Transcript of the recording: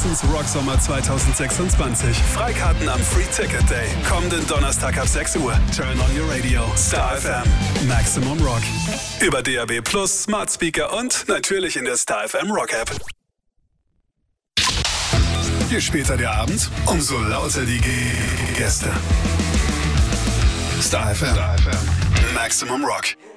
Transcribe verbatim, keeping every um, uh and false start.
Sessions Rock Sommer zwanzig sechsundzwanzig. Freikarten am Free Ticket Day. Kommenden Donnerstag ab sechs Uhr. Turn on your radio. Star F M. Maximum Rock. Über D A B Plus, Smart Speaker und natürlich in der Star F M Rock App. Je später der Abend, umso lauter die Gäste. Star F M. Star F M. Maximum Rock.